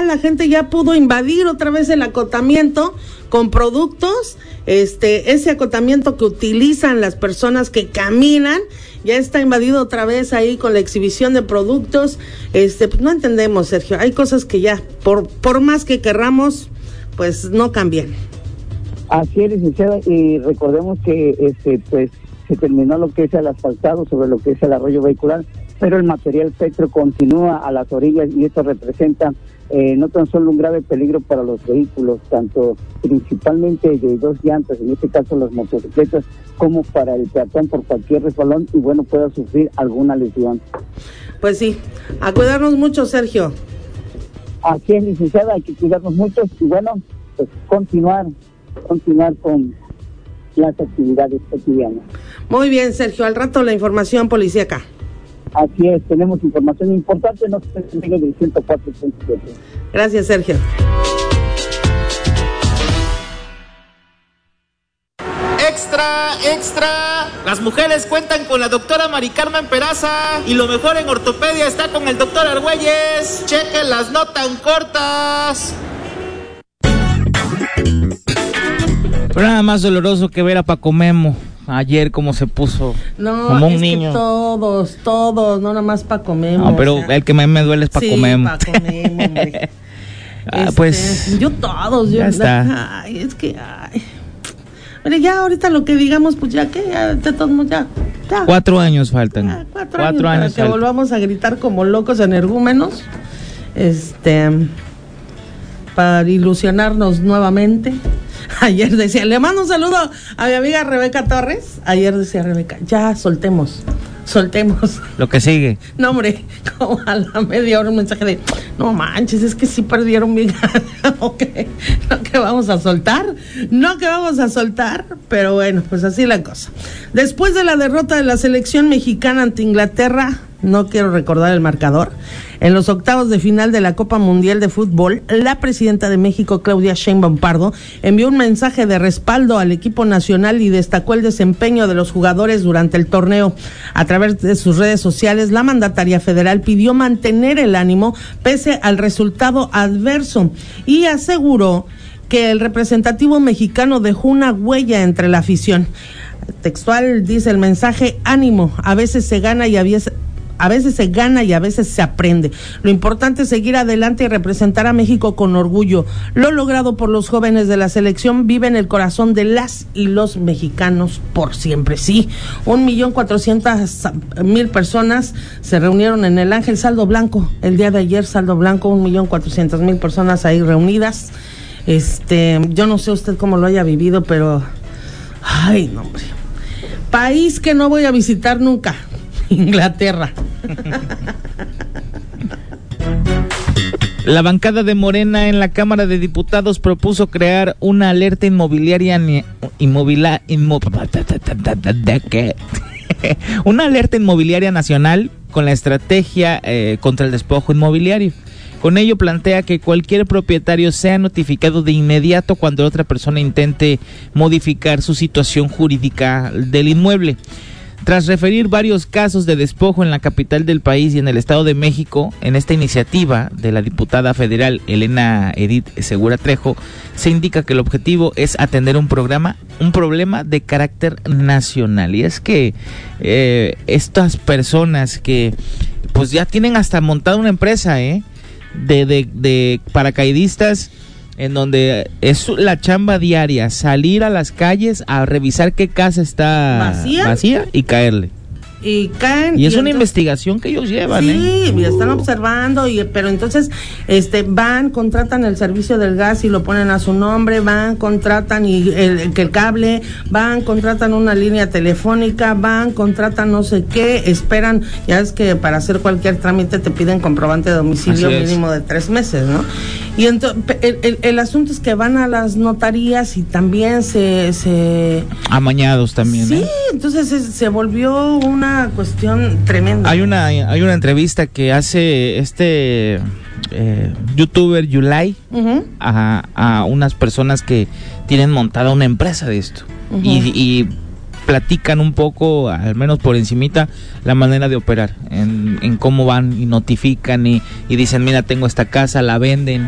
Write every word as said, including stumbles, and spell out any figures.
la gente ya pudo invadir otra vez el acotamiento con productos, este, ese acotamiento que utilizan las personas que caminan, ya está invadido otra vez ahí con la exhibición de productos. Este, pues no entendemos, Sergio, hay cosas que ya, por, por más que querramos, pues no cambian. Así es, licenciada, y recordemos que este, pues se terminó lo que es el asfaltado sobre lo que es el arroyo vehicular, pero el material Petro continúa a las orillas y esto representa eh, no tan solo un grave peligro para los vehículos, tanto principalmente de dos llantas, en este caso las motocicletas, como para el peatón por cualquier resbalón y bueno, pueda sufrir alguna lesión. Pues sí, a cuidarnos mucho, Sergio. Así es, licenciada, hay que cuidarnos mucho y bueno, pues continuar, continuar con las actividades cotidianas. Muy bien, Sergio, al rato la información policíaca. Así es, tenemos información importante, no se olvide del ciento cuatro punto siete. Gracias, Sergio. Extra, extra. Las mujeres cuentan con la doctora Mari Carmen Peraza y lo mejor en ortopedia está con el doctor Argüelles. Chequen-las no tan cortas. Pero nada más doloroso que ver a Paco Memo ayer como se puso no, como un es niño. Que todos, todos, no nada más Paco Memo. No, pero o sea, el que más me duele es Paco sí, Memo. Paco Memo, hombre. ah, este, pues yo todos, yo ya está. Ay, es que ay. Mire, ya ahorita lo que digamos, pues ya que ya de todos modos ya, ya. Cuatro años faltan. Ya, cuatro, cuatro años, años para que faltan. volvamos a gritar como locos energúmenos, este, para ilusionarnos nuevamente. Ayer decía, le mando un saludo a mi amiga Rebeca Torres. Ayer decía Rebeca, ya soltemos, soltemos. Lo que sigue. No, hombre, como a la media hora un mensaje de, no manches, es que sí perdieron mi gana. Okay. No que vamos a soltar, no que vamos a soltar, pero bueno, pues así la cosa. Después de la derrota de la selección mexicana ante Inglaterra, no quiero recordar el marcador, en los octavos de final de la Copa Mundial de Fútbol, la presidenta de México, Claudia Sheinbaum Pardo, envió un mensaje de respaldo al equipo nacional y destacó el desempeño de los jugadores durante el torneo. A través de sus redes sociales, la mandataria federal pidió mantener el ánimo pese al resultado adverso y aseguró que el representativo mexicano dejó una huella entre la afición. Textual dice el mensaje, ánimo, a veces se gana y a veces... A veces se gana y a veces se aprende. Lo importante es seguir adelante y representar a México con orgullo. Lo logrado por los jóvenes de la selección vive en el corazón de las y los mexicanos por siempre. Sí, un millón cuatrocientas mil personas se reunieron en el Ángel Saldo Blanco. El día de ayer, Saldo Blanco, un millón cuatrocientas mil personas ahí reunidas. Este, yo no sé usted cómo lo haya vivido, pero... Ay, no, hombre. País que no voy a visitar nunca. Inglaterra. La bancada de Morena en la Cámara de Diputados propuso crear una alerta inmobiliaria inmovila, inmo, una alerta inmobiliaria nacional con la estrategia eh, contra el despojo inmobiliario. Con ello plantea que cualquier propietario sea notificado de inmediato cuando otra persona intente modificar su situación jurídica del inmueble. Tras referir varios casos de despojo en la capital del país y en el Estado de México, en esta iniciativa de la diputada federal Elena Edith Segura Trejo, se indica que el objetivo es atender un programa, un problema de carácter nacional. Y es que eh, estas personas que pues ya tienen hasta montada una empresa eh, de, de, de paracaidistas, en donde es la chamba diaria, salir a las calles a revisar qué casa está vacía, vacía y caerle. Y caen. Y es y una entonces, investigación que ellos llevan, sí, ¿eh? y están observando, y pero entonces este van, contratan el servicio del gas y lo ponen a su nombre, van, contratan y el, el cable, van, contratan una línea telefónica, van, contratan no sé qué, esperan, ya es que para hacer cualquier trámite te piden comprobante de domicilio mínimo de tres meses, ¿no? Y entonces el, el, el asunto es que van a las notarías y también se... se amañados también, sí, ¿eh? entonces se, se volvió una cuestión tremenda. Hay una hay una entrevista que hace este eh, youtuber Yulai uh-huh. a, a unas personas que tienen montada una empresa de esto uh-huh. y, y platican un poco, al menos por encimita, la manera de operar, en, en cómo van y notifican y, y dicen, mira, tengo esta casa, la venden